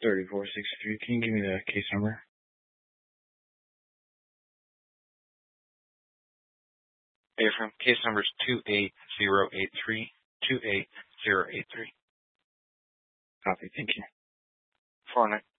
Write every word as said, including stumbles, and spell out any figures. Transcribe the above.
thirty-four sixty-three. Can you give me the case number? Hey, from case number is two eight zero eight three. two eight zero eight three. Copy. Thank you. four nine.